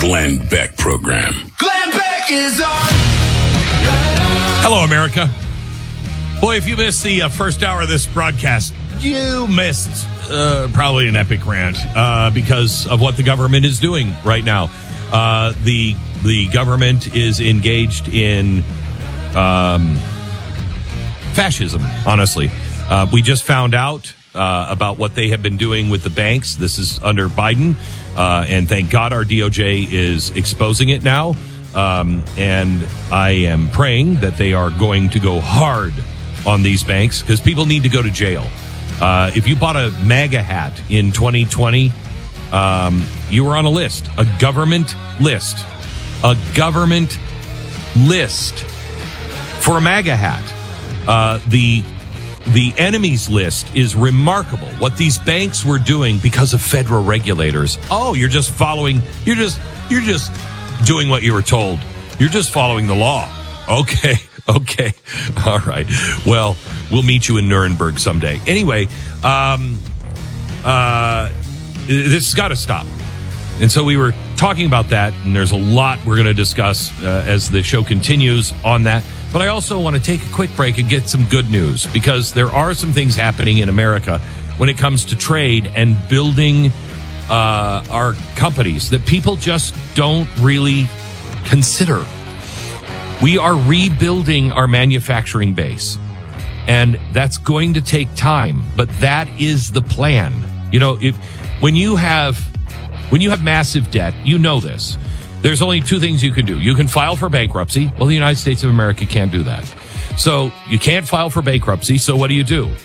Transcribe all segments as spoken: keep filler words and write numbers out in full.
Glenn Beck Program. Glenn Beck is on. Hello, America. Boy, if you missed the uh, first hour of this broadcast, you missed uh, probably an epic rant uh, because of what the government is doing right now. Uh, the the government is engaged in um, fascism, honestly. Uh, we just found out uh, about what they have been doing with the banks. This is under Biden, uh, and thank God our D O J is exposing it now. Um, and I am praying that they are going to go hard on these banks because people need to go to jail. Uh, if you bought a MAGA hat in twenty twenty, um, you were on a list, a government list, a government list for a MAGA hat. Uh, the the enemies list is remarkable. What these banks were doing because of federal regulators. Oh, you're just following. You're just you're just doing what you were told. You're just following the law. Okay. Okay. All right. Well, we'll meet you in Nuremberg someday. Anyway, um, uh, this has got to stop. And so we were talking about that, and there's a lot we're going to discuss uh, as the show continues on that. But I also want to take a quick break and get some good news, because there are some things happening in America when it comes to trade and building uh, our companies that people just don't really consider. We are rebuilding our manufacturing base, and that's going to take time, but that is the plan. You know, if when you have when you have massive debt, you know this. There's only two things you can do. You can file for bankruptcy. Well, the United States of America can't do that. So you can't file for bankruptcy. So what do you do?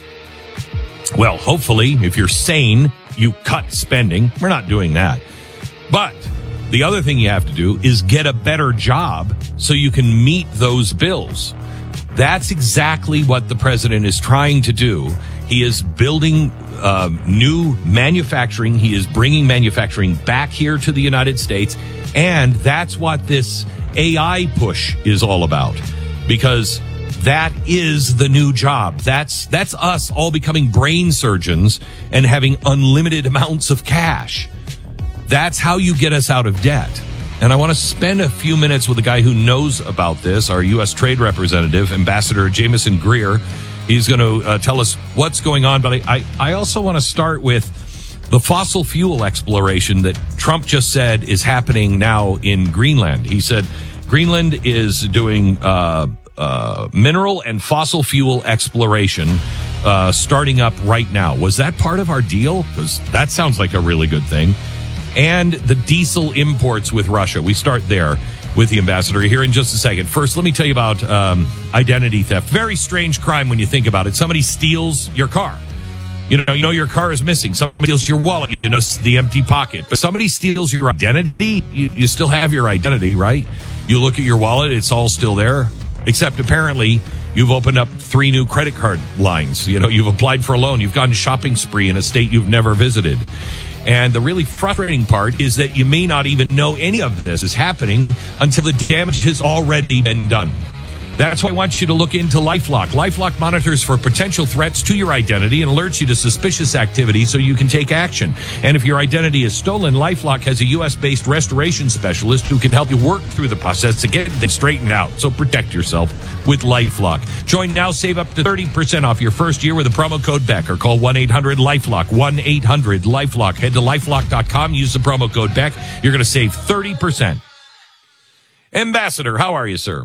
Well, hopefully, if you're sane, you cut spending. We're not doing that. But the other thing you have to do is get a better job so you can meet those bills. That's exactly what the president is trying to do. He is building uh, new manufacturing. He is bringing manufacturing back here to the United States. And that's what this A I push is all about, because that is the new job. That's that's us all becoming brain surgeons and having unlimited amounts of cash. That's how you get us out of debt. And I want to spend a few minutes with a guy who knows about this, our U S Trade Representative, Ambassador Jameson Greer. He's going to uh, tell us what's going on. But I, I, I also want to start with the fossil fuel exploration that Trump just said is happening now in Greenland. He said Greenland is doing uh, uh, mineral and fossil fuel exploration uh, starting up right now. Was that part of our deal? Because that sounds like a really good thing. And the diesel imports with Russia. We start there with the ambassador here in just a second. First, let me tell you about um, identity theft. Very strange crime when you think about it. Somebody steals your car. You know, you know your car is missing. Somebody steals your wallet, you know, the empty pocket. But somebody steals your identity, you, you still have your identity, right? You look at your wallet, it's all still there. Except apparently you've opened up three new credit card lines. You know, you've applied for a loan. You've gone shopping spree in a state you've never visited. And the really frustrating part is that you may not even know any of this is happening until the damage has already been done. That's why I want you to look into LifeLock. LifeLock monitors for potential threats to your identity and alerts you to suspicious activity so you can take action. And if your identity is stolen, LifeLock has a U S-based restoration specialist who can help you work through the process to get things straightened out. So protect yourself with LifeLock. Join now, save up to thirty percent off your first year with the promo code Beck, or call one eight hundred LifeLock, one eight hundred LifeLock. Head to lifelock dot com, use the promo code Beck. You're going to save thirty percent. Ambassador, how are you, sir?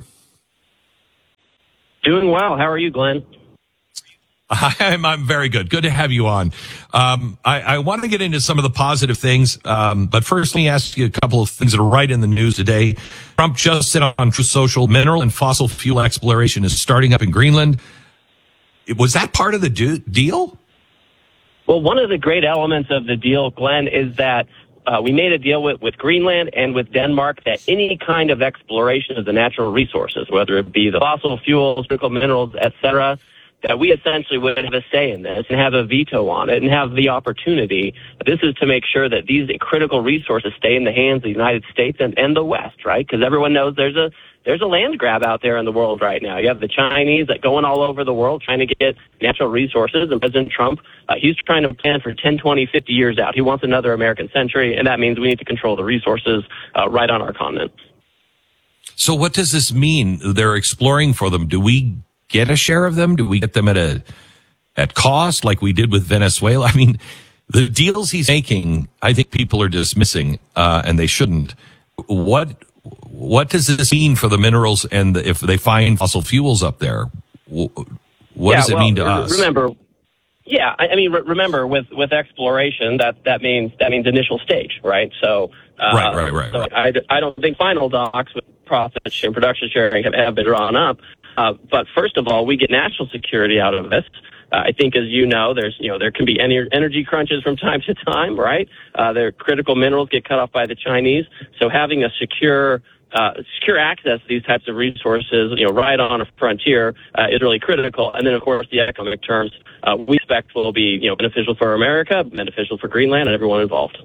Doing well. How are you, Glenn? I'm, I'm very good. Good to have you on. Um, I, I want to get into some of the positive things, um, but first let me ask you a couple of things that are right in the news today. Trump just said on Truth Social, mineral and fossil fuel exploration is starting up in Greenland. Was that part of the do- deal? Well, one of the great elements of the deal, Glenn, is that Uh, we made a deal with, with Greenland and with Denmark that any kind of exploration of the natural resources, whether it be the fossil fuels, critical minerals, et cetera, that we essentially would have a say in this and have a veto on it and have the opportunity. This is to make sure that these critical resources stay in the hands of the United States and, and the West, right? Because everyone knows there's a there's a land grab out there in the world right now. You have the Chinese that going all over the world trying to get natural resources, and President Trump, uh, he's trying to plan for ten, twenty, fifty years out. He wants another American century, and that means we need to control the resources uh, right on our continent. So what does this mean? They're exploring for them. Do we get a share of them? Do we get them at a at cost like we did with Venezuela? I mean, the deals he's making, I think people are dismissing, uh, and they shouldn't. What what does this mean for the minerals, and the, if they find fossil fuels up there? What yeah, does it well, mean to us? Remember, yeah, I, I mean, re- remember with, with exploration, that that means that means initial stage, right? So, uh, right, right, right. So right. I, I don't think final docs with profit sharing, production sharing have, have been drawn up. Uh, but first of all, we get national security out of this. Uh, I think, as you know, there's, you know, there can be ener- energy crunches from time to time, right? Uh, their critical minerals get cut off by the Chinese. So having a secure, uh, secure access to these types of resources, you know, right on a frontier, uh, is really critical. And then, of course, the economic terms, uh, we expect will be, you know, beneficial for America, beneficial for Greenland and everyone involved.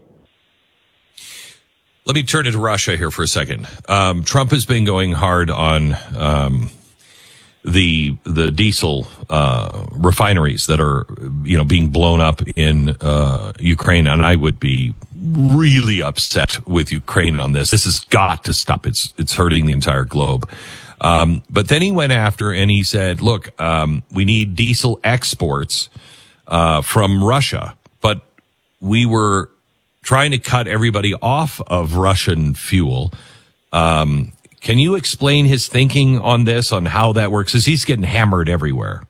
Let me turn to Russia here for a second. Um, Trump has been going hard on, um, the the diesel uh refineries that are, you know, being blown up in uh Ukraine, and I would be really upset with Ukraine on this. This has got to stop. It's it's hurting the entire globe. Um but then he went after and he said, look, um we need diesel exports uh from Russia, but we were trying to cut everybody off of Russian fuel. Um Can you explain his thinking on this, on how that works? Because he's getting hammered everywhere.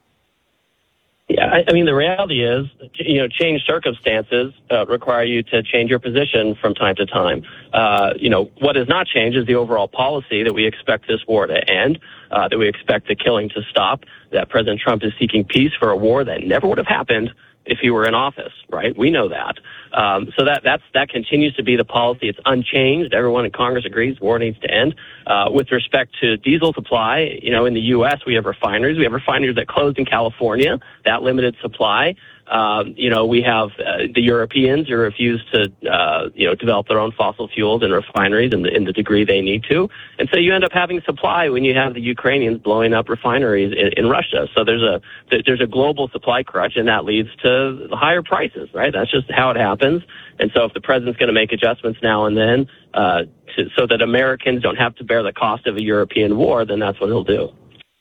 Yeah, I, I mean, the reality is, you know, changed circumstances uh, require you to change your position from time to time. Uh, you know, what has not changed is the overall policy that we expect this war to end, uh, that we expect the killing to stop, that President Trump is seeking peace for a war that never would have happened if he were in office, right? We know that. Um, so that that's that continues to be the policy. It's unchanged. Everyone in Congress agrees war needs to end. Uh, with respect to diesel supply, you know, in the U S we have refineries. We have refineries that closed in California. That limited supply. Um, you know, we have uh, the Europeans who refuse to, uh, you know, develop their own fossil fuels and refineries in the, in the degree they need to. And so you end up having supply when you have the Ukrainians blowing up refineries in, in Russia. So there's a there's a global supply crunch, and that leads to higher prices, right? That's just how it happens. And so if the president's going to make adjustments now and then uh, to, so that Americans don't have to bear the cost of a European war, then that's what he'll do.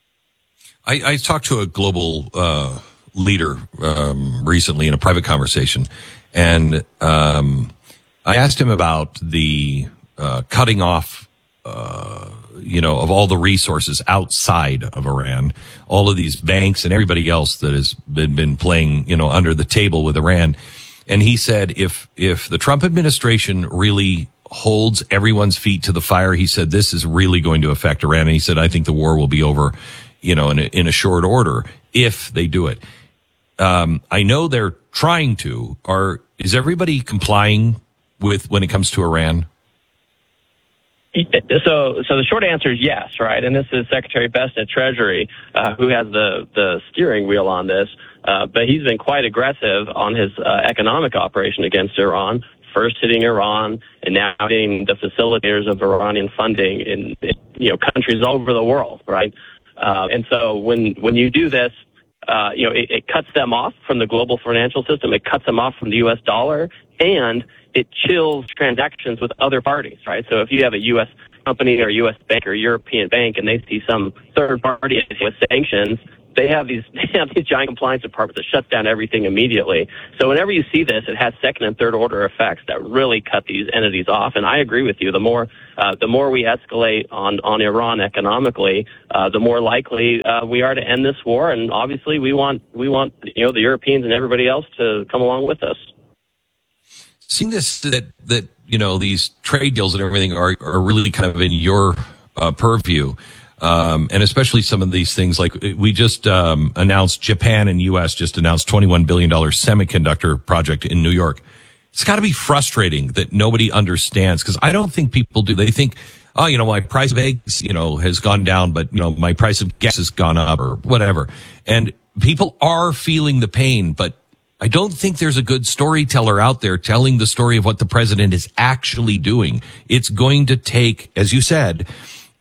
I, I talked to a global uh leader um recently in a private conversation, and um I asked him about the uh cutting off uh you know of all the resources outside of Iran, all of these banks and everybody else that has been been playing, you know, under the table with Iran. And he said if if the Trump administration really holds everyone's feet to the fire, he said this is really going to affect Iran. And he said, I think the war will be over, you know, in a, in a short order if they do it. Um, I know they're trying to. Are is everybody complying with when it comes to Iran? So, so the short answer is yes, right? And this is Secretary Best at Treasury, uh, who has the, the steering wheel on this. Uh, but he's been quite aggressive on his uh, economic operation against Iran, first hitting Iran and now hitting the facilitators of Iranian funding in, in you know, countries all over the world, right? Uh, and so when, when you do this, Uh, you know, it, it cuts them off from the global financial system. It cuts them off from the U S dollar, and it chills transactions with other parties, right? So if you have a U S company or U S bank or European bank and they see some third party with sanctions, they have these they have these giant compliance departments that shuts down everything immediately. So whenever you see this, it has second and third order effects that really cut these entities off. And I agree with you. The more uh, the more we escalate on on Iran economically, uh, the more likely uh, we are to end this war. And obviously, we want we want you know the Europeans and everybody else to come along with us. Seeing this that that you know these trade deals and everything are are really kind of in your uh, purview. Um, and especially some of these things, like we just um, announced, Japan and U S just announced twenty-one billion dollars semiconductor project in New York. It's got to be frustrating that nobody understands, because I don't think people do. They think, oh, you know, my price of eggs, you know, has gone down, but, you know, my price of gas has gone up or whatever. And people are feeling the pain, but I don't think there's a good storyteller out there telling the story of what the president is actually doing. It's going to take, as you said,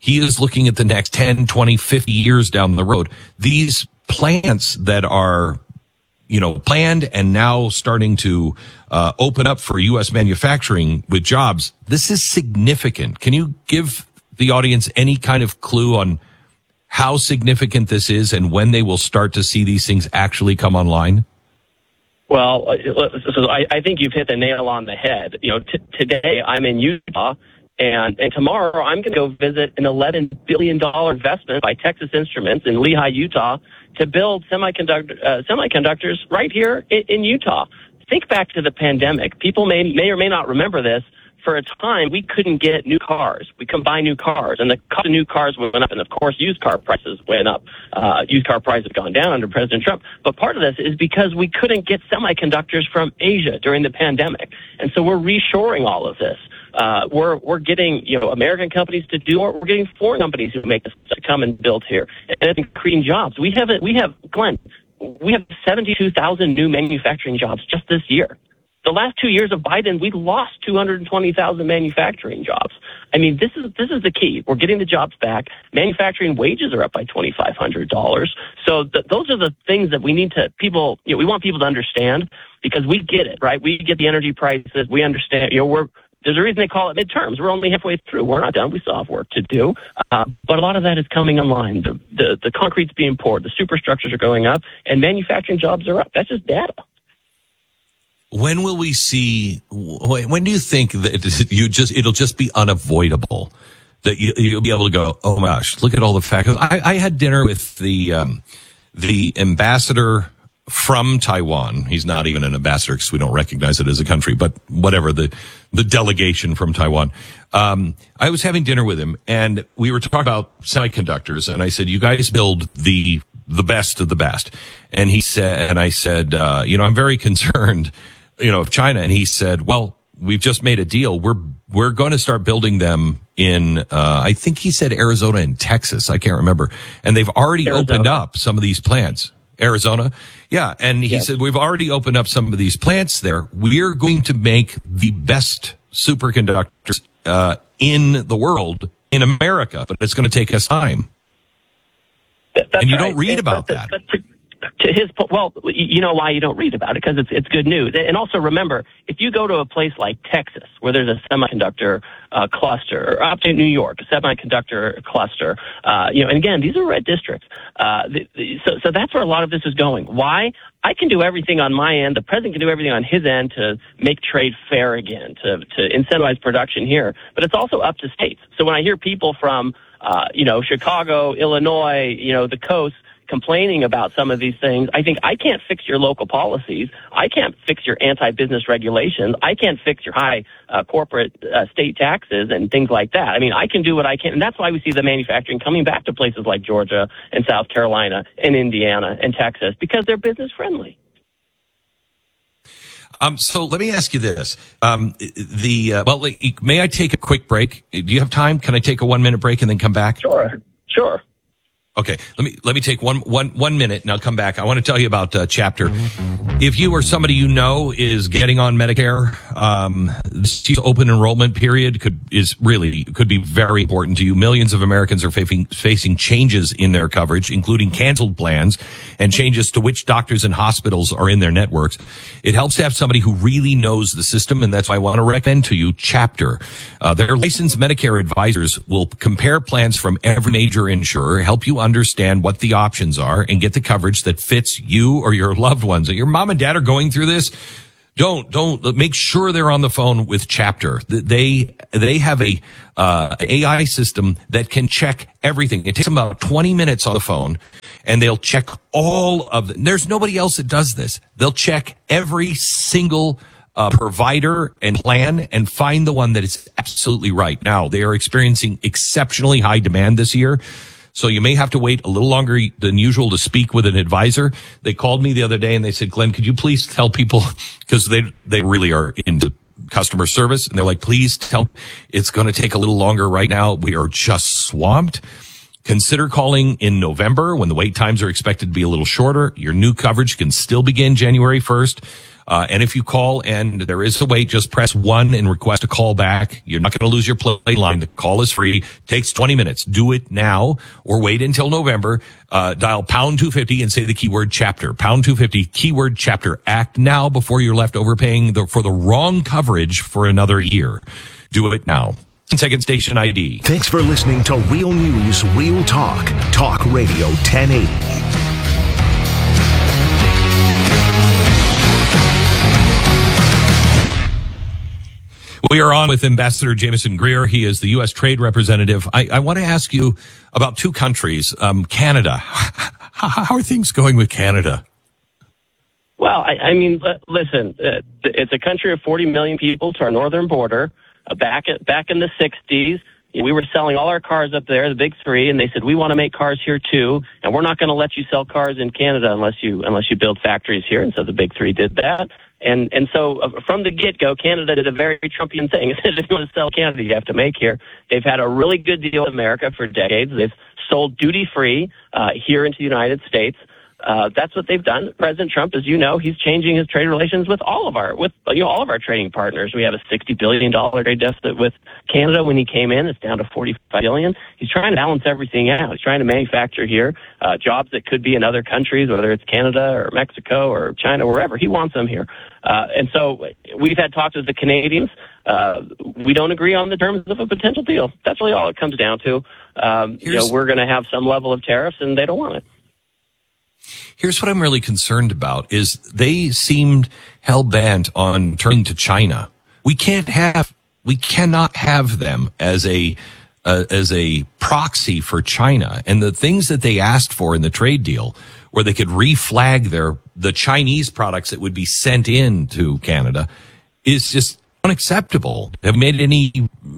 He is looking at the next ten, twenty, fifty years down the road. These plants that are, you know, planned and now starting to uh, open up for U S manufacturing with jobs, this is significant. Can you give the audience any kind of clue on how significant this is and when they will start to see these things actually come online? Well, so I, I think you've hit the nail on the head. You know, t- today I'm in Utah, and, and tomorrow I'm going to go visit an eleven billion dollars investment by Texas Instruments in Lehi, Utah, to build semiconductor uh, semiconductors right here in, in Utah. Think back to the pandemic. People may may or may not remember this. For a time, we couldn't get new cars. We couldn't buy new cars, and the cost of new cars went up, and of course, used car prices went up. Uh, used car prices have gone down under President Trump. But part of this is because we couldn't get semiconductors from Asia during the pandemic, and so we're reshoring all of this. Uh, we're we're getting you know American companies to do, or we're getting foreign companies who make this to come and build here, and it's creating jobs. We have it. We have Glenn. We have seventy-two thousand new manufacturing jobs just this year. The last two years of Biden, we lost two hundred twenty thousand manufacturing jobs. I mean, this is this is the key. We're getting the jobs back. Manufacturing wages are up by twenty-five hundred dollars. So th- those are the things that we need to people. You know, we want people to understand because we get it, right? We get the energy prices. We understand. You know, we're there's a reason they call it midterms. We're only halfway through. We're not done. We still have work to do. Uh, but a lot of that is coming online. The, the the concrete's being poured. The superstructures are going up, and manufacturing jobs are up. That's just data. When will we see, when do you think that you just, it'll just be unavoidable that you, you'll be able to go, oh my gosh, look at all the factors. I, I had dinner with the, um, the ambassador from Taiwan. He's not even an ambassador because we don't recognize it as a country, but whatever, the, the delegation from Taiwan. Um, I was having dinner with him and we were talking about semiconductors, and I said, you guys build the, the best of the best. And he said, and I said, uh, you know, I'm very concerned, you know, of China. And he said, well, we've just made a deal. We're, we're going to start building them in, uh, I think he said Arizona and Texas. I can't remember. And they've already Arizona. opened up some of these plants. Arizona. Yeah. And he yes. said, we've already opened up some of these plants there. We're going to make the best superconductors, uh, in the world in America, but it's going to take us time. That, and you right. don't read and, about but, that. But, but, To his point, well, you know why you don't read about it, because it's it's good news. And also remember, if you go to a place like Texas, where there's a semiconductor uh, cluster, or upstate New York, a semiconductor cluster, uh, you know, and again, these are red districts. Uh, the, the, so, so that's where a lot of this is going. Why? I can do everything on my end. The president can do everything on his end to make trade fair again, to to incentivize production here. But it's also up to states. So when I hear people from, uh, you know, Chicago, Illinois, you know, the coast, complaining about some of these things, I think I can't fix your local policies. I can't fix your anti-business regulations. I can't fix your high uh, corporate uh, state taxes and things like that. I mean, I can do what I can, and that's why we see the manufacturing coming back to places like Georgia and South Carolina and Indiana and Texas, because they're business friendly. Um, so let me ask you this. Um, the, uh, well, may I take a quick break? Do you have time? Can I take a one minute break and then come back? Sure. Sure. Okay, let me let me take one one one minute and I'll come back. I want to tell you about uh, Chapter. If you or somebody you know is getting on Medicare, um, this open enrollment period could is really could be very important to you. Millions of Americans are facing facing changes in their coverage, including canceled plans and changes to which doctors and hospitals are in their networks. It helps to have somebody who really knows the system, and that's why I want to recommend to you Chapter. Uh, their licensed Medicare advisors will compare plans from every major insurer, help you understand what the options are, and get the coverage that fits you or your loved ones. Your mom and dad are going through this. Don't, don't, make sure they're on the phone with Chapter. They, they have a, uh, A I system that can check everything. It takes them about twenty minutes on the phone, and they'll check all of the, there's nobody else that does this. They'll check every single uh, provider and plan and find the one that is absolutely right. Now, they are experiencing exceptionally high demand this year, so you may have to wait a little longer than usual to speak with an advisor. They called me the other day and they said, Glenn, could you please tell people, because they they really are into customer service, and they're like, please tell, it's going to take a little longer right now. We are just swamped. Consider calling in November when the wait times are expected to be a little shorter. Your new coverage can still begin January first. Uh, and if you call and there is a wait, just press one and request a call back. You're not going to lose your play line. The call is free. Takes twenty minutes. Do it now or wait until November. Uh, dial pound two fifty and say the keyword chapter. Pound two fifty, keyword chapter. Act now before you're left overpaying the, for the wrong coverage for another year. Do it now. Second station I D. Thanks for listening to Real News, Real Talk. Talk Radio ten eighty. We are on with Ambassador Jameson Greer. He is the U S Trade Representative. I, I want to ask you about two countries. Um, Canada. How are things going with Canada? Well, I, I mean, listen, uh, it's a country of forty million people to our northern border. Uh, back at, back in the sixties, we were selling all our cars up there, the big three, and they said, we want to make cars here too, and we're not going to let you sell cars in Canada unless you unless you build factories here. And so the big three did that. And and so uh, from the get-go, Canada did a very Trumpian thing. If you want to sell Canada, you have to make here. They've had a really good deal with America for decades. They've sold duty-free uh, here into the United States. Uh, that's what they've done. President Trump, as you know, he's changing his trade relations with all of our, with, you know, all of our trading partners. We have a sixty billion dollars trade deficit with Canada. When he came in, it's down to forty-five billion dollars. He's trying to balance everything out. He's trying to manufacture here, uh, jobs that could be in other countries, whether it's Canada or Mexico or China, wherever. He wants them here. Uh, and so we've had talks with the Canadians. Uh, we don't agree on the terms of a potential deal. That's really all it comes down to. Um, you know, we're going to have some level of tariffs and they don't want it. Here's what I'm really concerned about is they seemed hell-bent on turning to China. We can't have, we cannot have them as a, uh, as a proxy for China. And the things that they asked for in the trade deal, where they could reflag their, the Chinese products that would be sent in to Canada, is just unacceptable. Have you made any,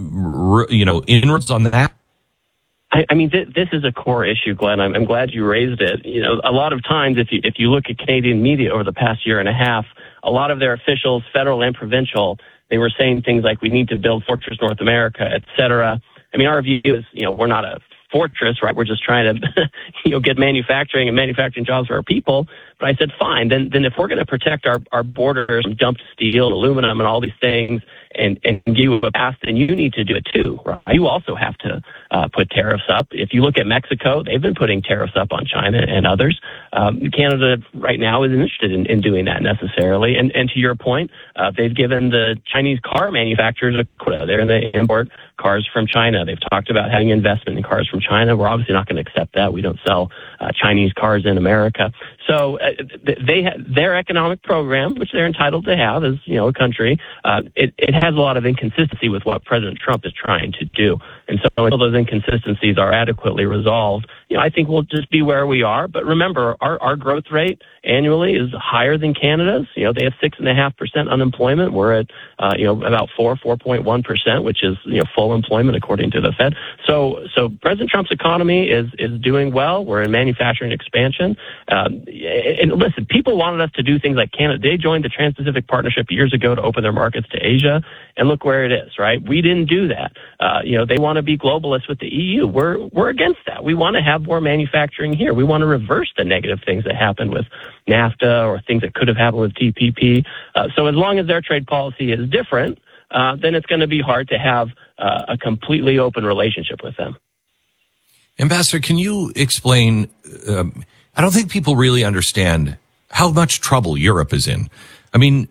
you know, inroads on that? I, I mean, th- this is a core issue, Glenn. I'm, I'm glad you raised it. You know, a lot of times, if you if you look at Canadian media over the past year and a half, a lot of their officials, federal and provincial, they were saying things like, "We need to build Fortress North America," et cetera. I mean, our view is, you know, we're not a fortress, right? We're just trying to, you know, get manufacturing and manufacturing jobs for our people. But I said, fine. Then, then if we're going to protect our our borders from dumped steel, aluminum, and all these things, and and give you a pass, then you need to do it too, right? You also have to uh, put tariffs up. If you look at Mexico, they've been putting tariffs up on China and others. Um, Canada right now isn't interested in, in doing that necessarily. And and to your point, uh, they've given the Chinese car manufacturers a quota. They're they import cars from China. They've talked about having investment in cars from China. We're obviously not going to accept that. We don't sell uh, Chinese cars in America. So uh, they ha- their economic program, which they're entitled to have as, you know, a country, uh, it, it has a lot of inconsistency with what President Trump is trying to do. And so until those inconsistencies are adequately resolved, you know, I think we'll just be where we are. But remember, our, our growth rate annually is higher than Canada's. You know, they have six and a half percent unemployment. We're at, uh, you know, about four, four point one percent, which is, you know, full employment according to the Fed. So, so President Trump's economy is, is doing well. We're in manufacturing expansion. Um, and listen, people wanted us to do things like Canada. They joined the Trans-Pacific Partnership years ago to open their markets to Asia. And look where it is, right? We didn't do that. Uh, you know, they want to be globalists with the E U. We're, we're against that. We want to have more manufacturing here. We want to reverse the negative things that happened with NAFTA or things that could have happened with T P P. Uh, so as long as their trade policy is different, uh, then it's going to be hard to have uh, a completely open relationship with them. Ambassador, can you explain, um, I don't think people really understand how much trouble Europe is in. I mean,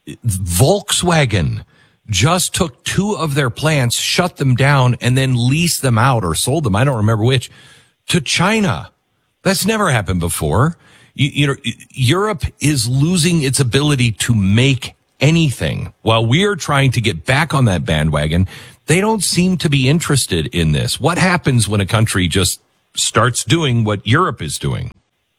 Volkswagen just took two of their plants, shut them down, and then leased them out or sold them, I don't remember which, to China. That's never happened before. You, you know, Europe is losing its ability to make anything. While we're trying to get back on that bandwagon, they don't seem to be interested in this. What happens when a country just starts doing what Europe is doing?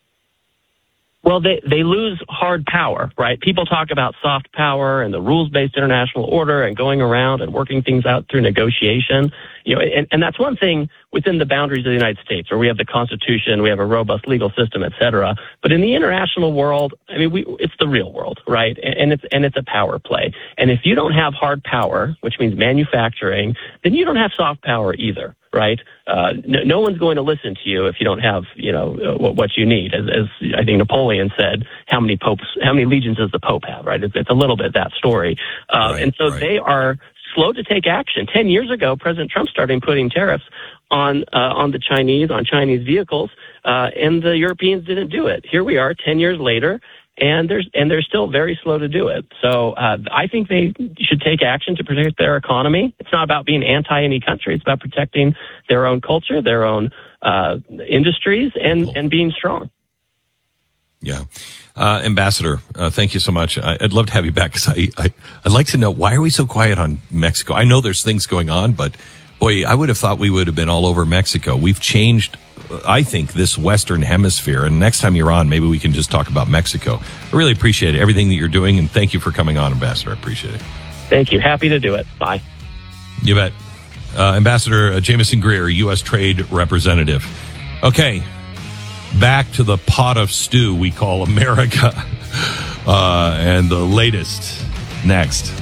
Well, they, they lose hard power, right? People talk about soft power and the rules-based international order and going around and working things out through negotiation. You know, and, and that's one thing within the boundaries of the United States, where we have the Constitution, we have a robust legal system, et cetera. But in the international world, I mean, we, it's the real world, right? And, and it's and it's a power play. And if you don't have hard power, which means manufacturing, then you don't have soft power either. right? Uh, no, no one's going to listen to you if you don't have, you know, uh, what, what you need. As, as I think Napoleon said, how many popes, how many legions does the Pope have, right? It's, it's a little bit that story. Uh, right, and so right. they are slow to take action. Ten years ago, President Trump started putting tariffs on uh, on the Chinese, on Chinese vehicles, uh, and the Europeans didn't do it. Here we are, ten years later, and there's and they're still very slow to do it. So uh, I think they should take action to protect their economy. It's not about being anti any country. It's about protecting their own culture, their own uh, industries, and, and being strong. Yeah. Uh, Ambassador, uh, thank you so much. I, I'd love to have you back because I, I, I'd like to know, why are we so quiet on Mexico? I know there's things going on, but boy, I would have thought we would have been all over Mexico. We've changed, I think, this Western hemisphere. And next time you're on, maybe we can just talk about Mexico. I really appreciate everything that you're doing. And thank you for coming on, Ambassador. I appreciate it. Thank you. Happy to do it. Bye. You bet. Uh, Ambassador uh, Jamieson Greer, U S Trade Representative. Okay. Back to the pot of stew we call America. Uh, and the latest next.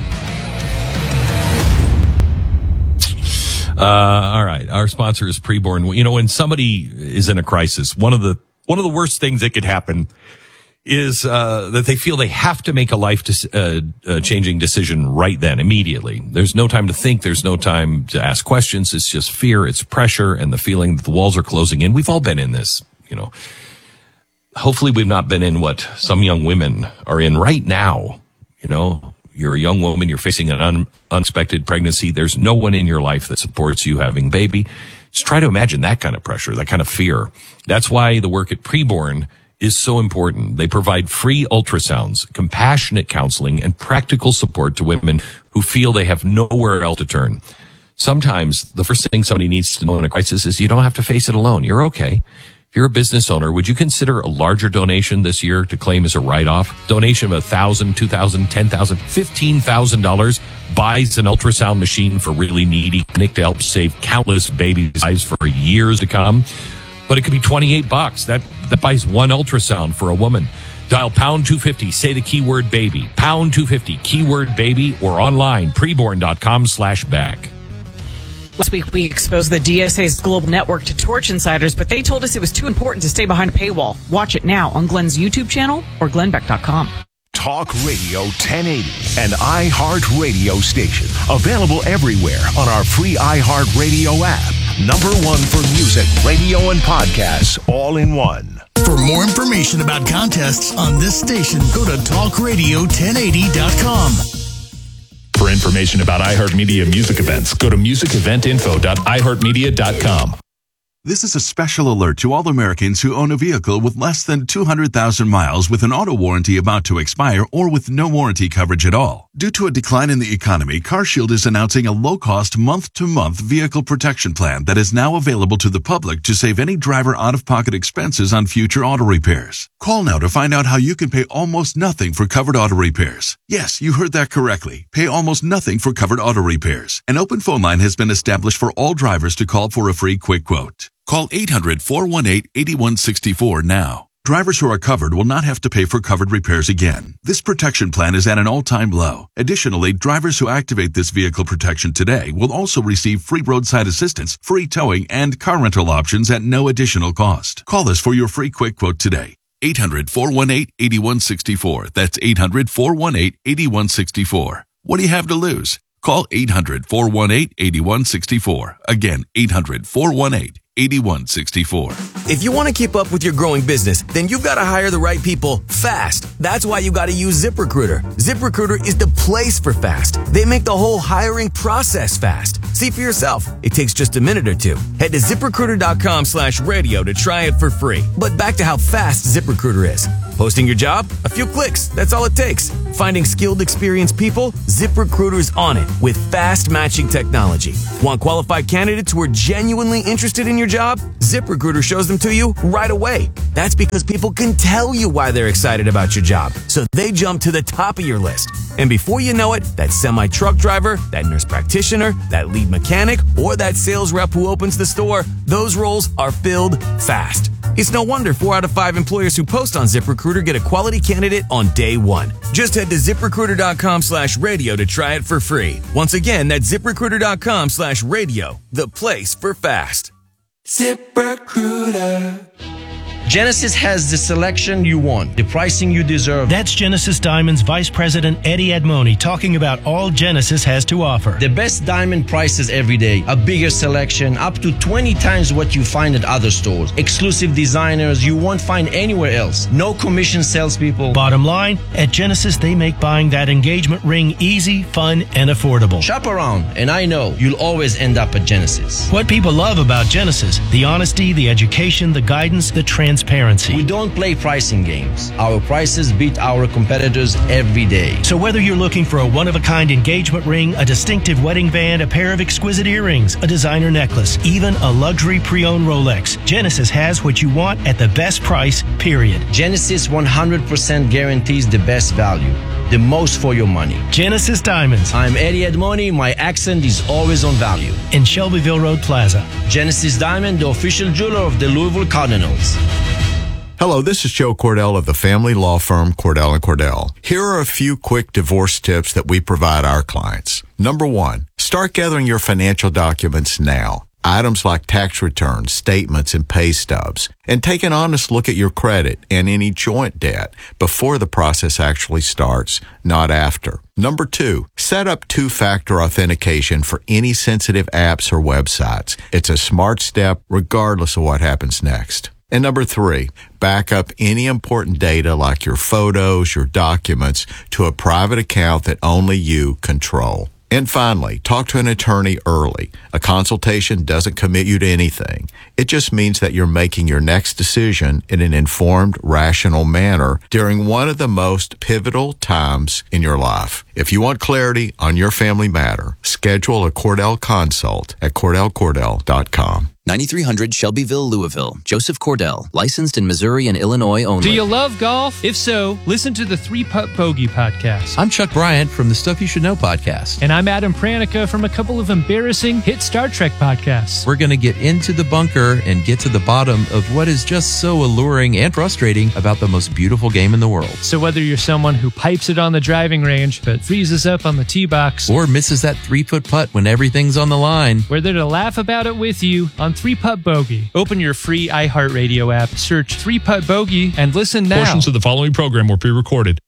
Uh, all right. Our sponsor is Preborn. You know, when somebody is in a crisis, one of the, one of the worst things that could happen is, uh, that they feel they have to make a life de- uh, uh, changing decision right then, immediately. There's no time to think. There's no time to ask questions. It's just fear. It's pressure and the feeling that the walls are closing in. We've all been in this, you know. Hopefully we've not been in what some young women are in right now. You know, you're a young woman, you're facing an un- unexpected pregnancy. There's no one in your life that supports you having a baby. Just try to imagine that kind of pressure, that kind of fear. That's why the work at Preborn is so important. They provide free ultrasounds, compassionate counseling, and practical support to women who feel they have nowhere else to turn. Sometimes the first thing somebody needs to know in a crisis is you don't have to face it alone. You're okay. If you're a business owner, would you consider a larger donation this year to claim as a write-off? Donation of one thousand dollars, two thousand dollars, ten thousand dollars, fifteen thousand dollars buys an ultrasound machine for really needy clinic to help save countless babies' lives for years to come. But it could be twenty-eight bucks. That, that buys one ultrasound for a woman. Dial pound two fifty, say the keyword baby. Pound two fifty, keyword baby, or online, preborn.com slash back. Last week, we exposed the D S A's global network to Torch insiders, but they told us it was too important to stay behind a paywall. Watch it now on Glenn's YouTube channel or glenn beck dot com. Talk Radio ten eighty, an iHeartRadio station. Available everywhere on our free iHeartRadio app. Number one for music, radio, and podcasts, all in one. For more information about contests on this station, go to talk radio ten eighty dot com. For information about iHeartMedia music events, go to music event info dot i heart media dot com. This is a special alert to all Americans who own a vehicle with less than two hundred thousand miles with an auto warranty about to expire or with no warranty coverage at all. Due to a decline in the economy, CarShield is announcing a low-cost month-to-month vehicle protection plan that is now available to the public to save any driver out-of-pocket expenses on future auto repairs. Call now to find out how you can pay almost nothing for covered auto repairs. Yes, you heard that correctly. Pay almost nothing for covered auto repairs. An open phone line has been established for all drivers to call for a free quick quote. Call eight hundred, four one eight, eight one six four now. Drivers who are covered will not have to pay for covered repairs again. This protection plan is at an all-time low. Additionally, drivers who activate this vehicle protection today will also receive free roadside assistance, free towing, and car rental options at no additional cost. Call us for your free quick quote today. eight hundred, four one eight, eight one six four. That's eight hundred, four one eight, eight one six four. What do you have to lose? Call eight hundred, four one eight, eight one six four. Again, eight hundred, four one eight, eight one six four. If you want to keep up with your growing business, then you've got to hire the right people fast. That's why you got to use ZipRecruiter. ZipRecruiter is the place for fast. They make the whole hiring process fast. See for yourself. It takes just a minute or two. Head to ZipRecruiter.com slash radio to try it for free. But back to how fast ZipRecruiter is. Posting your job? A few clicks. That's all it takes. Finding skilled, experienced people? ZipRecruiter's on it with fast matching technology. Want qualified candidates who are genuinely interested in your job? ZipRecruiter shows them to you right away. That's because people can tell you why they're excited about your job, so they jump to the top of your list. And before you know it, that semi-truck driver, that nurse practitioner, that lead mechanic, or that sales rep who opens the store, those roles are filled fast. It's no wonder four out of five employers who post on ZipRecruiter get a quality candidate on day one. Just head to ZipRecruiter.com slash radio to try it for free. Once again, that's ZipRecruiter.com slash radio, the place for fast. ZipRecruiter. Genesis has the selection you want, the pricing you deserve. That's Genesis Diamonds Vice President Eddie Admoni talking about all Genesis has to offer. The best diamond prices every day, a bigger selection, up to twenty times what you find at other stores. Exclusive designers you won't find anywhere else. No commission salespeople. Bottom line, at Genesis they make buying that engagement ring easy, fun, and affordable. Shop around, and I know you'll always end up at Genesis. What people love about Genesis, the honesty, the education, the guidance, the transparency. We don't play pricing games. Our prices beat our competitors every day. So whether you're looking for a one-of-a-kind engagement ring, a distinctive wedding band, a pair of exquisite earrings, a designer necklace, even a luxury pre-owned Rolex, Genesis has what you want at the best price, period. Genesis one hundred percent guarantees the best value, the most for your money. Genesis Diamonds. I'm Eddie Admoni. My accent is always on value. In Shelbyville Road Plaza. Genesis Diamond, the official jeweler of the Louisville Cardinals. Hello, this is Joe Cordell of the family law firm Cordell and Cordell. Here are a few quick divorce tips that we provide our clients. Number one, start gathering your financial documents now. Items like tax returns, statements, and pay stubs. And take an honest look at your credit and any joint debt before the process actually starts, not after. Number two, set up two-factor authentication for any sensitive apps or websites. It's a smart step regardless of what happens next. And number three, back up any important data like your photos, your documents to a private account that only you control. And finally, talk to an attorney early. A consultation doesn't commit you to anything. It just means that you're making your next decision in an informed, rational manner during one of the most pivotal times in your life. If you want clarity on your family matter, schedule a Cordell consult at Cordell Cordell dot com. ninety-three hundred Shelbyville, Louisville. Joseph Cordell, licensed in Missouri and Illinois only. Do you love golf? If so, listen to the Three Putt Bogey podcast. I'm Chuck Bryant from the Stuff You Should Know podcast. And I'm Adam Pranica from a couple of embarrassing hit Star Trek podcasts. We're going to get into the bunker and get to the bottom of what is just so alluring and frustrating about the most beautiful game in the world. So whether you're someone who pipes it on the driving range but freezes up on the tee box, or misses that three-foot putt when everything's on the line, we're there to laugh about it with you on Three Putt Bogey. Open your free iHeartRadio app, search Three Putt Bogey, and listen now. Portions of the following program were pre-recorded.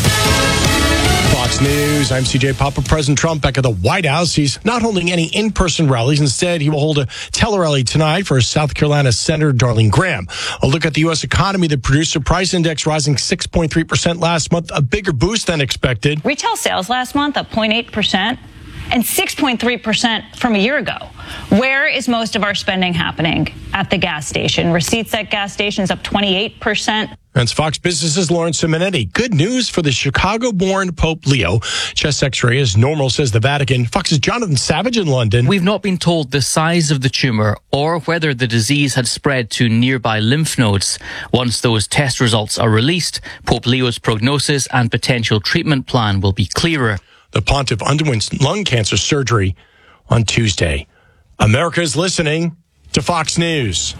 Fox News, I'm C J Papa. President Trump back at the White House. He's not holding any in-person rallies. Instead, he will hold a tele-rally tonight for South Carolina Senator Darlene Graham. A look at the U S economy. The Producer Price Index rising six point three percent last month, a bigger boost than expected. Retail sales last month up zero point eight percent. And six point three percent from a year ago. Where is most of our spending happening? At the gas station. Receipts at gas stations up twenty-eight percent. That's Fox Business's Lauren Simonetti. Good news for the Chicago-born Pope Leo. Chest X-ray is normal, says the Vatican. Fox's Jonathan Savage in London. We've not been told the size of the tumor or whether the disease had spread to nearby lymph nodes. Once those test results are released, Pope Leo's prognosis and potential treatment plan will be clearer. The pontiff underwent lung cancer surgery on Tuesday. America is listening to Fox News.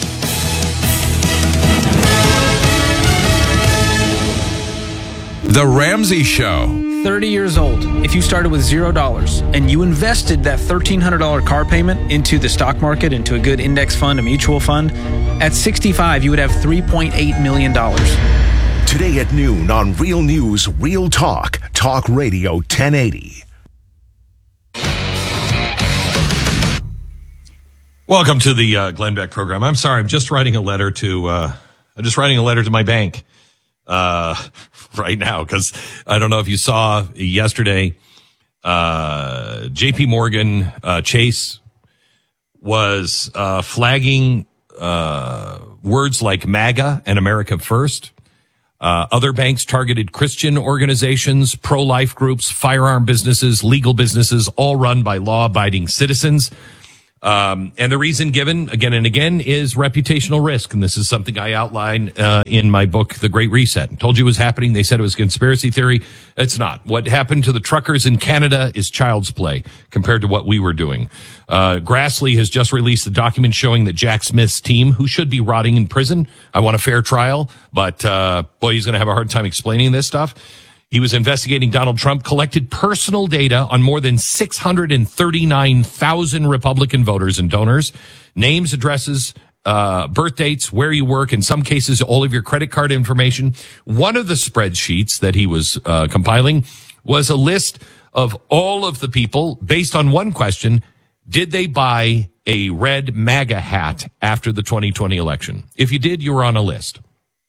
The Ramsey Show. thirty years old. If you started with zero dollars and you invested that thirteen hundred dollars car payment into the stock market, into a good index fund, a mutual fund, at sixty-five, you would have three point eight million dollars. Today at noon on Real News, Real Talk, Talk Radio ten eighty. Welcome to the uh, Glenn Beck program. I'm sorry, I'm just writing a letter to, uh, I'm just writing a letter to my bank, uh, right now, because I don't know if you saw yesterday, uh, J P Morgan, uh, Chase was, uh, flagging, uh, words like MAGA and America First. Uh, other banks targeted Christian organizations, pro-life groups, firearm businesses, legal businesses, all run by law-abiding citizens. Um, and the reason given again and again is reputational risk. And this is something I outline uh, in my book, The Great Reset. I told you it was happening. They said it was conspiracy theory. It's not. What happened to the truckers in Canada is child's play compared to what we were doing. Uh, Grassley has just released a document showing that Jack Smith's team, who should be rotting in prison, I want a fair trial, but uh, boy, he's going to have a hard time explaining this stuff. He was investigating Donald Trump, collected personal data on more than six hundred thirty-nine thousand Republican voters and donors, names, addresses, uh, birth dates, where you work, in some cases, all of your credit card information. One of the spreadsheets that he was uh, compiling was a list of all of the people based on one question: did they buy a red MAGA hat after the twenty twenty election? If you did, you were on a list.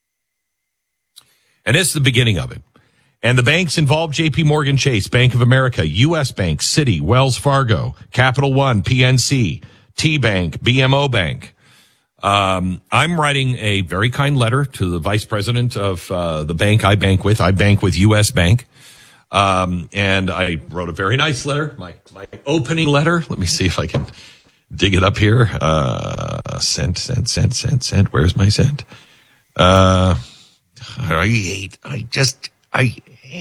And it's the beginning of it. And the banks involved: J P Morgan Chase, Bank of America, U S Bank, Citi, Wells Fargo, Capital One, P N C, T-Bank, B M O Bank. Um, I'm writing a very kind letter to the vice president of uh, the bank I bank with. I bank with U S Bank. Um, and I wrote a very nice letter, my, my opening letter. Let me see if I can dig it up here. Uh, sent, sent, sent, sent, sent. Where's my sent? Uh, I hate, I just, I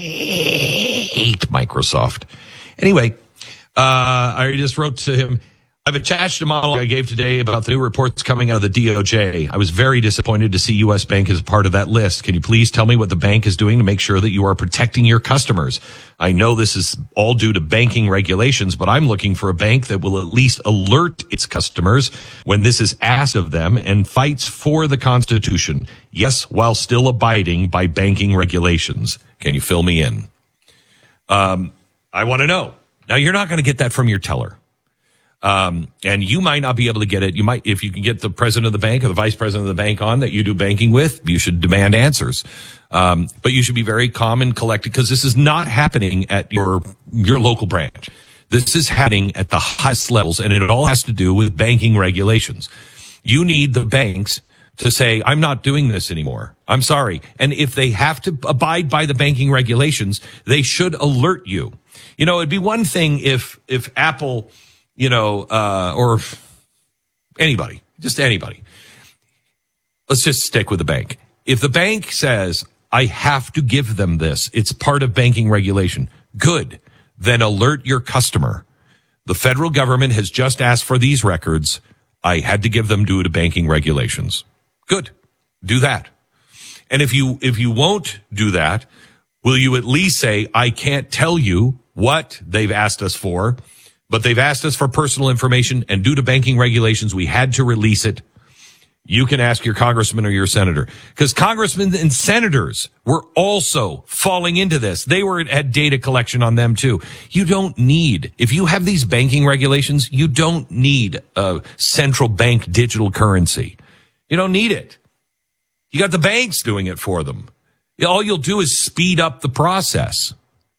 hate Microsoft. Anyway, uh, I just wrote to him. I've attached a monologue I gave today about the new reports coming out of the D O J. I was very disappointed to see U S Bank as a part of that list. Can you please tell me what the bank is doing to make sure that you are protecting your customers? I know this is all due to banking regulations, but I'm looking for a bank that will at least alert its customers when this is asked of them and fights for the Constitution. Yes, while still abiding by banking regulations. Can you fill me in? Um, I want to know. Now, you're not going to get that from your teller. Um, and you might not be able to get it. You might, if you can get the president of the bank or the vice president of the bank on that you do banking with, you should demand answers. Um, but you should be very calm and collected, because this is not happening at your, your local branch. This is happening at the highest levels, and it all has to do with banking regulations. You need the banks to say, I'm not doing this anymore. I'm sorry. And if they have to abide by the banking regulations, they should alert you. You know, it'd be one thing if, if Apple, you know, uh, or anybody, just anybody. Let's just stick with the bank. If the bank says, I have to give them this, it's part of banking regulation, good, then alert your customer. The federal government has just asked for these records. I had to give them due to banking regulations. Good. Do that. And if you, if you won't do that, will you at least say, I can't tell you what they've asked us for, but they've asked us for personal information, and due to banking regulations, we had to release it. You can ask your congressman or your senator, because congressmen and senators were also falling into this. They were at data collection on them too. You don't need, if you have these banking regulations, you don't need a central bank digital currency. You don't need it. You got the banks doing it for them. All you'll do is speed up the process.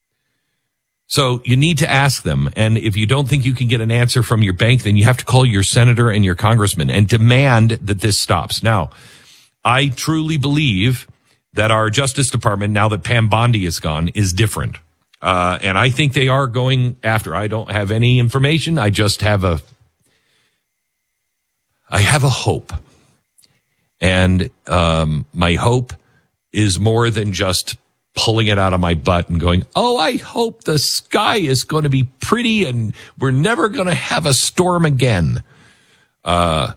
So you need to ask them. And if you don't think you can get an answer from your bank, then you have to call your senator and your congressman and demand that this stops. Now, I truly believe that our Justice Department, now that Pam Bondi is gone, is different. Uh, and I think they are going after. I don't have any information. I just have a, I have a hope. And um, my hope is more than just pulling it out of my butt and going, oh, I hope the sky is going to be pretty and we're never going to have a storm again. Uh,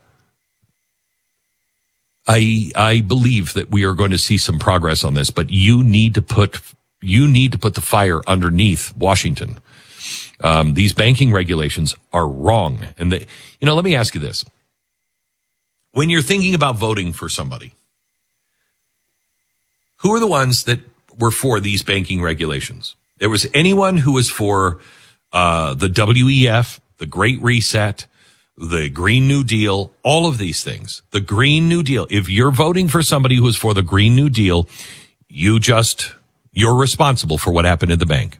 I I believe that we are going to see some progress on this, but you need to put you need to put the fire underneath Washington. Um, these banking regulations are wrong, and they, you know, let me ask you this: when you're thinking about voting for somebody, who are the ones that were for these banking regulations? There was anyone who was for uh, the W E F, the Great Reset, the Green New Deal, all of these things. The Green New Deal. If you're voting for somebody who is for the Green New Deal, you just, you're responsible for what happened at the bank.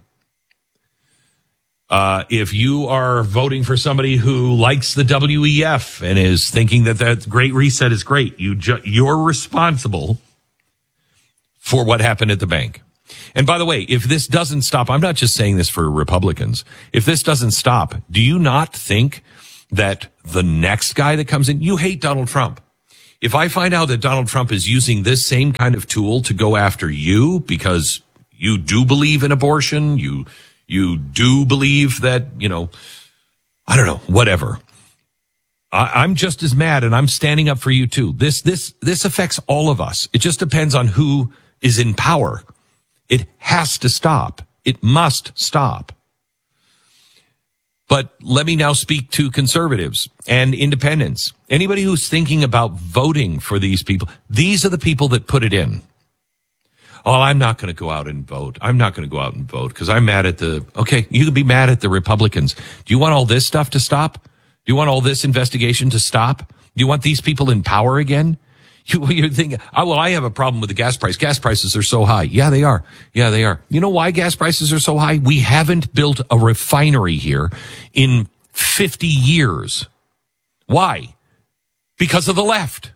Uh, if you are voting for somebody who likes the W E F and is thinking that that Great Reset is great, you ju- you're responsible for what happened at the bank. And by the way, if this doesn't stop, I'm not just saying this for Republicans. If this doesn't stop, do you not think that the next guy that comes in, you hate Donald Trump. If I find out that Donald Trump is using this same kind of tool to go after you because you do believe in abortion, you you do believe that, you know, I don't know, whatever. I, I'm just as mad, and I'm standing up for you too. This this this affects all of us. It just depends on who is in power. It has to stop. It must stop. But let me now speak to conservatives and independents. Anybody who's thinking about voting for these people, these are the people that put it in. Oh, I'm not going to go out and vote. I'm not going to go out and vote because I'm mad at the, okay, you can be mad at the Republicans. Do you want all this stuff to stop? Do you want all this investigation to stop? Do you want these people in power again? You, you're thinking, oh, well, I have a problem with the gas price. Gas prices are so high. Yeah, they are. Yeah, they are. You know why gas prices are so high? We haven't built a refinery here in fifty years. Why? Because of the left.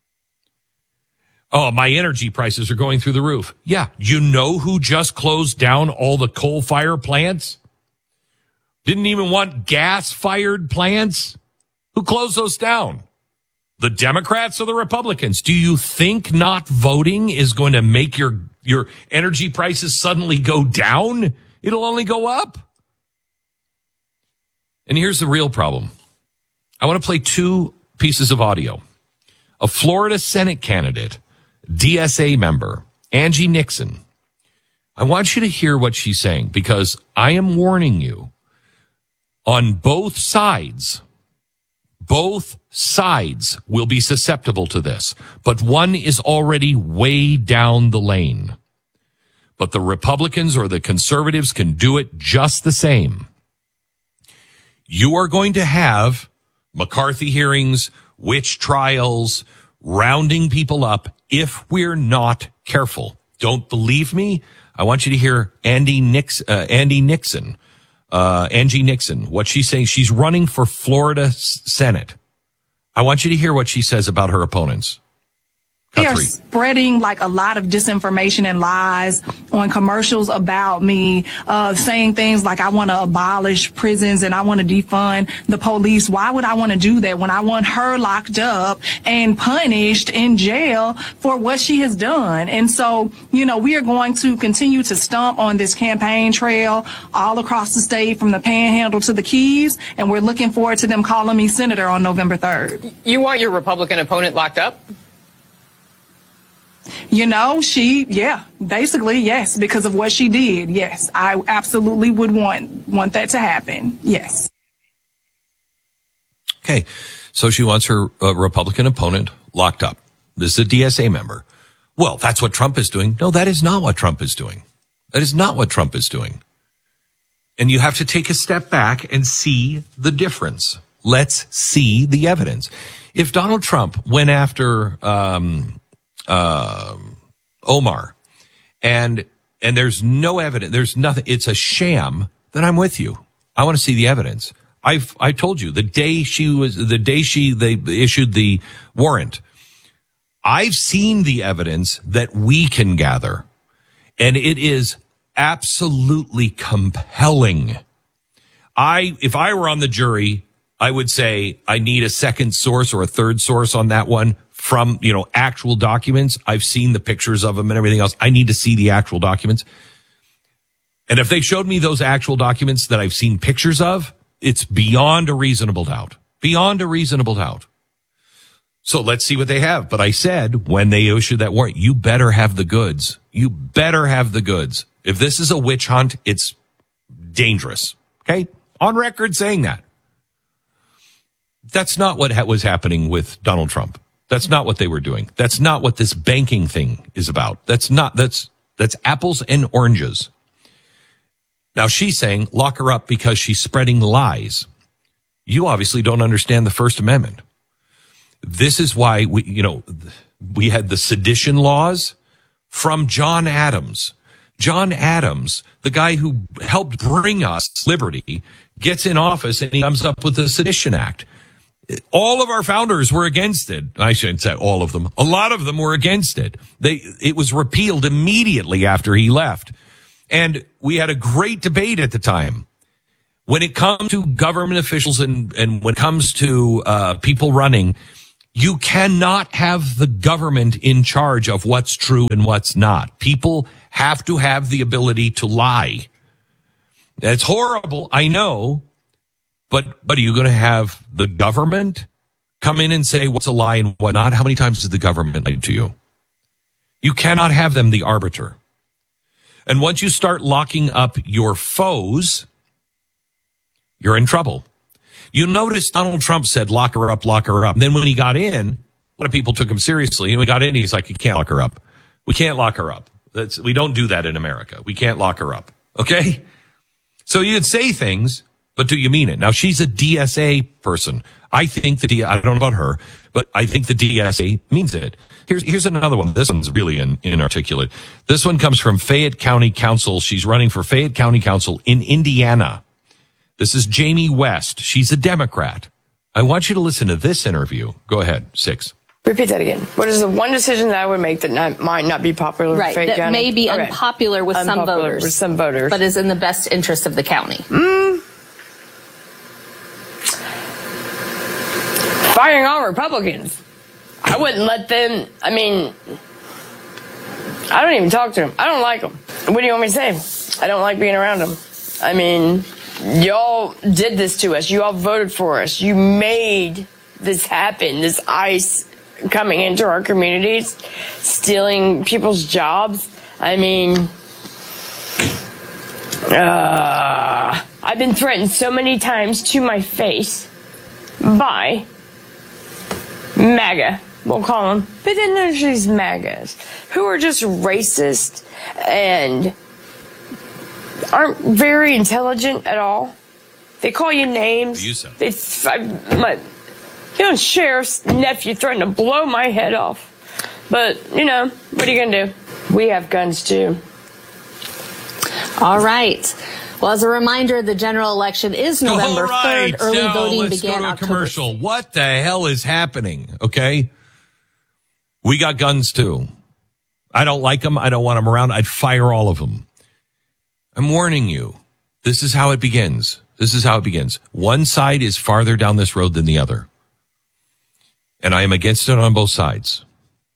Oh, my energy prices are going through the roof. Yeah. You know who just closed down all the coal-fired plants? Didn't even want gas-fired plants? Who closed those down? The Democrats or the Republicans? Do you think not voting is going to make your, your energy prices suddenly go down? It'll only go up. And here's the real problem. I want to play two pieces of audio. A Florida Senate candidate, D S A member, Angie Nixon. I want you to hear what she's saying because I am warning you on both sides. Both sides will be susceptible to this, but one is already way down the lane. But the Republicans or the conservatives can do it just the same. You are going to have McCarthy hearings, witch trials, rounding people up if we're not careful. Don't believe me? I want you to hear Andy Nix, uh, Andy Nixon. Uh, Angie Nixon, what she's saying. She's running for Florida Senate. I want you to hear what she says about her opponents. They are spreading like a lot of disinformation and lies on commercials about me, uh, saying things like I want to abolish prisons and I want to defund the police. Why would I want to do that when I want her locked up and punished in jail for what she has done? And so, you know, we are going to continue to stomp on this campaign trail all across the state from the Panhandle to the Keys. And we're looking forward to them calling me senator on November third. You want your Republican opponent locked up? You know, she, yeah, basically, yes, because of what she did. Yes, I absolutely would want want that to happen. Yes. Okay, so she wants her uh, Republican opponent locked up. This is a D S A member. Well, that's what Trump is doing. No, that is not what Trump is doing. That is not what Trump is doing. And you have to take a step back and see the difference. Let's see the evidence. If Donald Trump went after um Uh, Omar, and and there's no evidence, there's nothing, it's a sham, then I'm with you. I want to see the evidence. I've I told you the day she was the day she they issued the warrant. I've seen the evidence that we can gather, and it is absolutely compelling. I if I were on the jury, I would say I need a second source or a third source on that one. From, you know, actual documents. I've seen the pictures of them and everything else. I need to see the actual documents. And if they showed me those actual documents that I've seen pictures of, it's beyond a reasonable doubt. Beyond a reasonable doubt. So let's see what they have. But I said, when they issued that warrant, you better have the goods. You better have the goods. If this is a witch hunt, it's dangerous. Okay? On record saying that. That's not what was happening with Donald Trump. That's not what they were doing. That's not what this banking thing is about. That's not, that's, that's apples and oranges. Now she's saying lock her up because she's spreading lies. You obviously don't understand the First Amendment. This is why we, you know, we had the sedition laws from John Adams. John Adams, the guy who helped bring us liberty, gets in office and he comes up with the Sedition Act. All of our founders were against it. I shouldn't say all of them. A lot of them were against it. They, it was repealed immediately after he left. And we had a great debate at the time. When it comes to government officials and, and when it comes to uh, people running, you cannot have the government in charge of what's true and what's not. People have to have the ability to lie. That's horrible, I know, but, but are you going to have the government come in and say what's a lie and what not? How many times has the government lied to you? You cannot have them the arbiter. And once you start locking up your foes, you're in trouble. You notice Donald Trump said, lock her up, lock her up. And then when he got in, a lot of people took him seriously. And when he got in, he's like, you can't lock her up. We can't lock her up. That's, we don't do that in America. We can't lock her up. Okay? So you could say things, but do you mean it? Now, she's a D S A person. I think the D, I don't know about her, but I think the D S A means it. Here's, here's another one. This one's really in, inarticulate. This one comes from Fayette County Council. She's running for Fayette County Council in Indiana. This is Jamie West. She's a Democrat. I want you to listen to this interview. Go ahead, six. Repeat that again. What is the one decision that I would make that not, might not be popular right, with Fayette that County? may be okay. unpopular with unpopular some voters. With some voters. But is in the best interest of the county. Mm. Firing all Republicans. I wouldn't let them, I mean, I don't even talk to them. I don't like them. What do you want me to say? I don't like being around them. I mean, y'all did this to us. You all voted for us. You made this happen, this ICE coming into our communities, stealing people's jobs. I mean, uh, I've been threatened so many times to my face by MAGA, we'll call them. But then there's these MAGAs who are just racist and aren't very intelligent at all. They call you names. You said. They, I, my, you know, sheriff's nephew threatened to blow my head off. But, you know, what are you going to do? We have guns, too. All right. Well, as a reminder, the general election is November All right. third. Early now, voting let's began go to a October. commercial. What the hell is happening? Okay. We got guns, too. I don't like them. I don't want them around. I'd fire all of them. I'm warning you. This is how it begins. This is how it begins. One side is farther down this road than the other. And I am against it on both sides.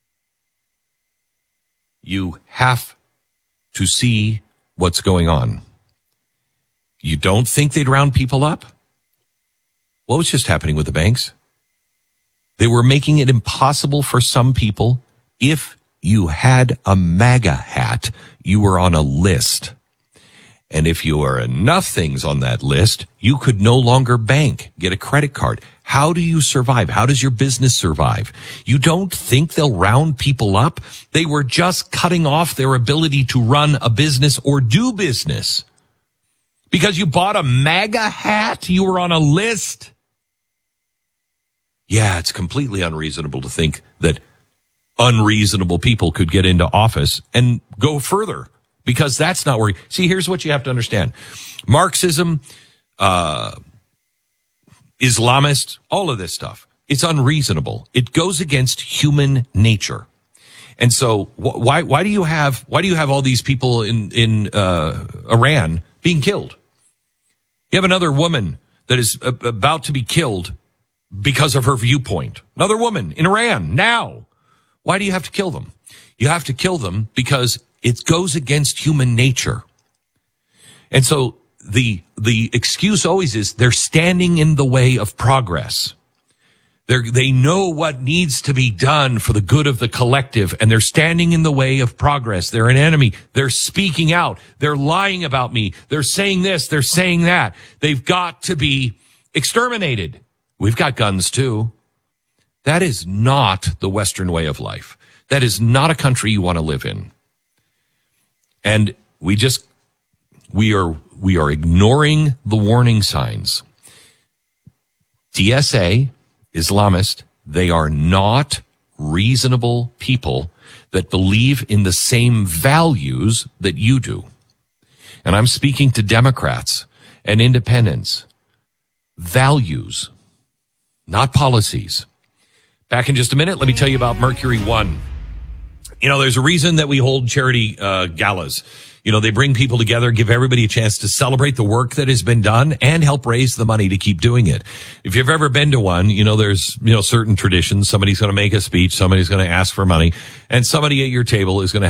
You have to see what's going on. You don't think they'd round people up? What was just happening with the banks? They were making it impossible for some people. If you had a MAGA hat, you were on a list. And if you are enough things on that list, you could no longer bank, get a credit card. How do you survive? How does your business survive? You don't think they'll round people up? They were just cutting off their ability to run a business or do business. Because you bought a MAGA hat, you were on a list. Yeah, it's completely unreasonable to think that unreasonable people could get into office and go further. Because that's not where... See, here's what you have to understand. Marxism, uh, Islamist, all of this stuff, it's unreasonable. It goes against human nature. And so wh- why why do you have why do you have all these people in, in uh, Iran being killed? You have another woman that is a- about to be killed because of her viewpoint. Another woman in Iran now. Why do you have to kill them? You have to kill them because it goes against human nature. And so the the excuse always is they're standing in the way of progress. They're, they know what needs to be done for the good of the collective, and they're standing in the way of progress. They're an enemy. They're speaking out. They're lying about me. They're saying this. They're saying that. They've got to be exterminated. We've got guns too. That is not the Western way of life. That is not a country you want to live in. And we just, we are, we are ignoring the warning signs. D S A, Islamist, they are not reasonable people that believe in the same values that you do. And I'm speaking to Democrats and independents. Values, not policies. Back in just a minute, let me tell you about Mercury One. You know, there's a reason that we hold charity uh, galas. You know, they bring people together, give everybody a chance to celebrate the work that has been done and help raise the money to keep doing it. If you've ever been to one, you know, there's, you know, certain traditions. Somebody's going to make a speech. Somebody's going to ask for money, and somebody at your table is going to